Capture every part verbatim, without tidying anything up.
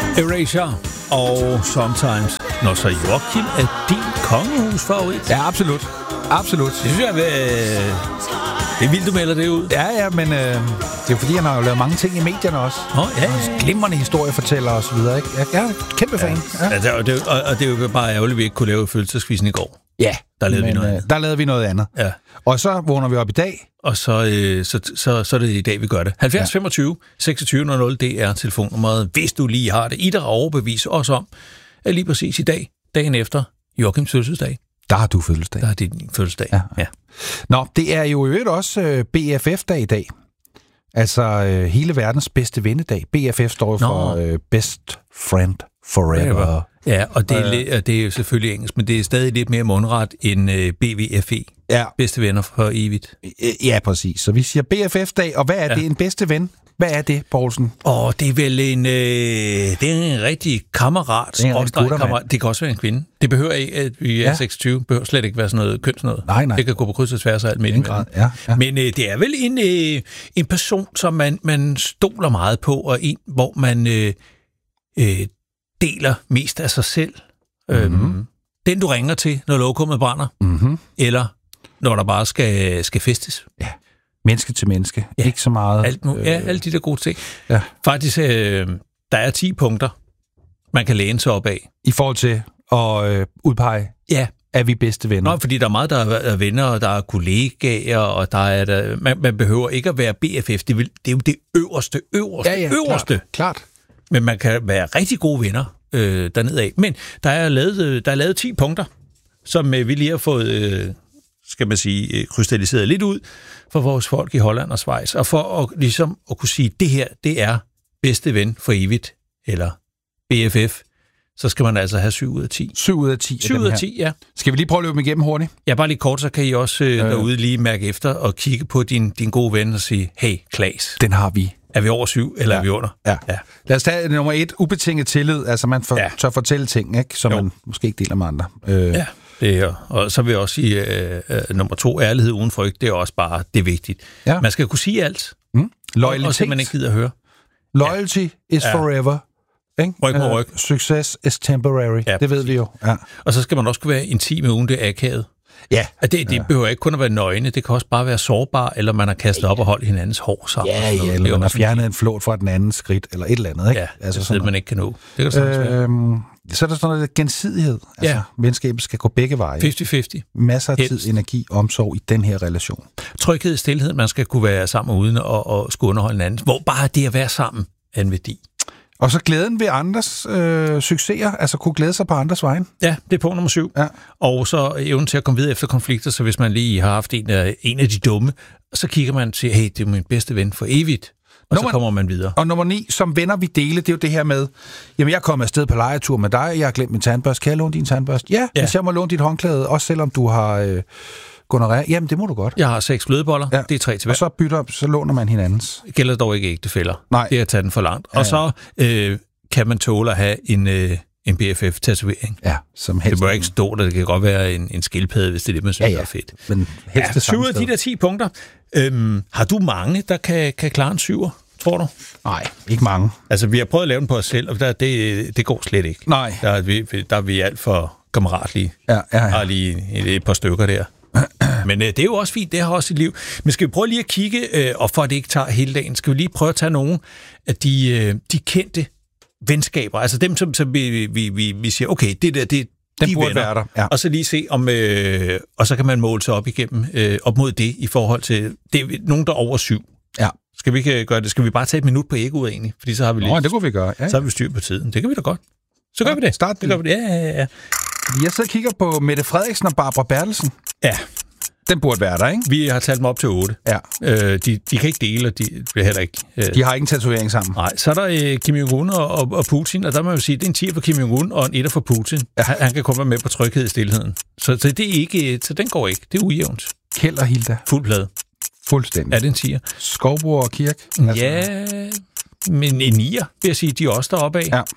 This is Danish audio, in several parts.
Erasure og Sometimes. Nå, så Joachim er din kongehusfavorit? Ja, absolut. Absolut. Det synes jeg, øh, det er vildt, du melder det ud. Ja, ja, men øh, det er jo fordi, han har jo lavet mange ting i medierne også. Åh, oh, ja, ja. Glimrende historiefortæller og så videre, ikke? Jeg, jeg er kæmpe fan. Ja. Ja. Ja, og, det, og, og det er jo bare ærgerligt, at vi ikke kunne lave følelsesquizzen i går. Ja. Der lavede men, vi noget andet. Der lavede vi noget andet. Ja. Og så vågner vi op i dag. Og så, øh, så, så, så er det i dag, vi gør det. halvfjerds femogtyve seksogtyve nul nul, det er telefonnummeret, hvis du lige har det. I der overbeviser os om, at lige præcis i dag, dagen efter Joachims fødselsdag. Der har du fødselsdag. Der er din fødselsdag, ja. ja. Nå, det er jo i øvrigt også øh, B F F-dag i dag. Altså øh, hele verdens bedste vennedag. B F F står for øh, Best Friend Forever. Ja, og det er, øh. det er jo selvfølgelig engelsk, men det er stadig lidt mere mundret end øh, B V F E. Ja. Bedste venner for evigt. Ja, præcis. Så vi siger B F F-dag, og hvad er ja. det, en bedste ven? Hvad er det, Poulsen? Åh, det er vel en, øh, det er en rigtig kammerat. Det, er en kammerat. Det kan også være en kvinde. Det behøver ikke, at vi er ja. seksogtyve. Behøver slet ikke være sådan noget kønsnød. Nej, nej. Det kan gå på kryds og tværs og alt med. Ja, ja. Men øh, det er vel en, øh, en person, som man, man stoler meget på, og en, hvor man øh, øh, deler mest af sig selv. Mm-hmm. Øhm, den, du ringer til, når lokummet brænder. Mm-hmm. Eller når der bare skal, skal festes. Ja. Menneske til menneske. Ja. Ikke så meget. Alt, øh... Ja, alle de der gode ting. Ja. Faktisk, øh, der er ti punkter, man kan læne sig op af. I forhold til at øh, udpege, ja. er vi bedste venner? Nå, fordi der er meget, der er venner, og der er kollegaer, og der er der, man, man behøver ikke at være B F F. Det, vil, det er jo det øverste, øverste, ja, ja, øverste. Klart, klart. Men man kan være rigtig gode venner øh, dernede af. Men der er lavet, der er lavet ti punkter, som øh, vi lige har fået... Øh, skal man sige, krystalliseret lidt ud for vores folk i Holland og Schweiz. Og for at, ligesom, at kunne sige, at det her, det er bedste ven for evigt, eller B F F, så skal man altså have syv ud af ti. syv ud af ti syv ud af ti, ja. Skal vi lige prøve at løbe dem igennem hurtigt? Ja, bare lige kort, så kan I også øh, derude lige mærke efter og kigge på din, din gode ven og sige, hey, Klaas. Den har vi. Er vi over syv, eller ja. er vi under? Ja. ja. Lad os tage nummer et, ubetinget tillid. Altså, man for, ja. tør fortælle ting, ikke, som jo. man måske ikke deler med andre. Øh. Ja. Det er, og så vil jeg også sige, øh, øh, nummer to, ærlighed uden frygt, det er også bare, det er vigtigt. Ja. Man skal kunne sige alt. Mm. Loyalitet. Og så man ikke gider at høre. Loyalty ja. is ja. forever. Ikke? Ryg på ryg. Uh, success is temporary. Ja, det ved vi jo. Ja. Og så skal man også kunne være intim uden det akavet. Ja. At det, det ja. behøver ikke kun at være nøgne, det kan også bare være sårbar, eller man har kastet op og holdt hinandens hår sammen. Ja, ja, eller man har fjernet en flåt fra den anden skridt, eller et eller andet. Ikke? Ja, altså sådan man ikke kan nå. Det kan øh, så er der sådan noget gensidighed. Altså, ja. Venskabet skal gå begge veje. halvtreds halvtreds. Masser af Helst. tid, energi, omsorg i den her relation. Tryghed, stilhed, man skal kunne være sammen uden at, at skulle underholde hinanden. Hvor bare det at være sammen er en værdi. Og så glæden ved andres øh, succeser, altså kunne glæde sig på andres vejen. Ja, det er punkt nummer syv. Ja. Og så evnen til at komme videre efter konflikter, så hvis man lige har haft en af, en af de dumme, så kigger man til, hey, det er min bedste ven for evigt. Og nummer, så kommer man videre. Og nummer ni, som venner vi dele, det er jo det her med, jamen jeg kommer afsted på lejetur med dig, jeg har glemt min tandbørste, kan jeg låne din tandbørste? Ja, ja. Hvis jeg må låne dit håndklæde, også selvom du har øh, gonorrhea, jamen det må du godt. Jeg har seks flødeboller, ja. Det er tre til hver. Og så bytter, så låner man hinandens. Det gælder dog ikke ægtefæller. Nej. Det er at tage den for langt. Ja, ja. Og så øh, kan man tåle at have en... Øh, en B F F-tatovering. Ja, som helst. Det må ikke stå der. Det kan godt være en, en skildpadde, hvis det er det, man synes, ja, ja. er fedt. Men helst ja, syv af de der ti punkter. Øhm, har du mange, der kan, kan klare en syver, tror du? Nej, ikke mange. Altså, vi har prøvet at lave den på os selv, og der, det, det går slet ikke. Nej. Der er vi, der er vi alt for kammeratlige. Ja, ja, ja. Har lige et, et par stykker der. Men øh, det er jo også fint, det har også sit liv. Men skal vi prøve lige at kigge, øh, og for at det ikke tager hele dagen, skal vi lige prøve at tage nogle af de, øh, de kendte venskaber, altså dem, som, som vi, vi, vi, vi siger, okay, det der, det den de burde venner, være der. Ja. Og så lige se om, øh, og så kan man måle sig op igennem, øh, op mod det, i forhold til, det er nogen, der er over syv. Ja. Skal vi ikke gøre det? Skal vi bare tage et minut på egoet egentlig? Fordi så har vi lige... Nå, det kunne vi gøre, ja. Så har vi styr på tiden. Det kan vi da godt. Så gør ja, vi det. Start det. det gør vi det. Ja, ja, ja. Jeg sidder og kigger på Mette Frederiksen og Barbara Bertelsen. Ja. Den burde være der, ikke? Vi har talt dem op til otte. Ja. Øh, de, de kan ikke dele, og de bliver heller ikke... Øh... De har ikke en tatovering sammen. Nej, så er der øh, Kim Jong-un og, og, og Putin, og der må man jo sige, det er en tier for Kim Jong-un og en etter for Putin. Ja. Han, han kan komme med på tryghed i stillheden. Så, så det er ikke... Så den går ikke. Det er ujævnt. Kjeld og Hilda. Fuld plade. Fuldstændig. Er det en tier? Skovbro og Kirk. Altså. Ja, men en nier, vil jeg sige, de er også deroppe af. Ja.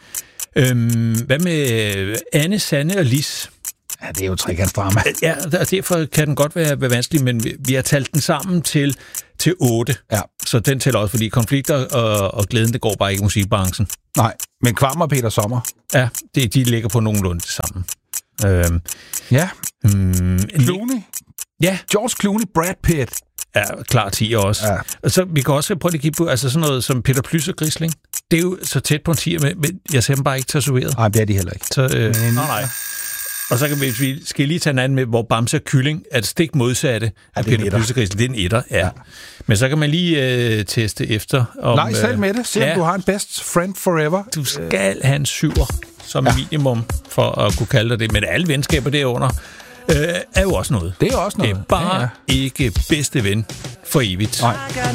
Øhm, hvad med Anne, Sanne og Lis? Ja, det er jo trekantsdrama. Ja, og derfor kan den godt være, være vanskelig, men vi, vi har talt den sammen til, til otte. Ja. Så den tæller også, fordi konflikter og, og glæden, det går bare ikke i musikbranchen. Nej, Men Kvam og Peter Sommer? Ja, det, de ligger på nogenlunde det samme. Øhm, ja. Mm, Clooney? Ja. George Clooney, Brad Pitt. Ja, klar ti også. Ja. Og så vi kan også prøve at kigge på altså sådan noget som Peter Plys og Grisling. Det er jo så tæt på en tier med, men jeg ser dem bare ikke tatoveret. Nej, det er de heller ikke. Så, øh, men... nej, nej. Og så kan vi, vi skal lige tage en anden med, hvor Bamse og Kylling er det stik modsatte af ja, Peter Plys og Grisling. Det er en etter, ja. ja. Men så kan man lige øh, teste efter. Om, nej, selv med det. Se om ja. du har en best friend forever. Du skal have en syver som ja. minimum for at kunne kalde dig det. Men alle venskaber derunder øh, er jo også noget. Det er også noget. Det er bare ja, ja. ikke bedste ven for evigt. Nej.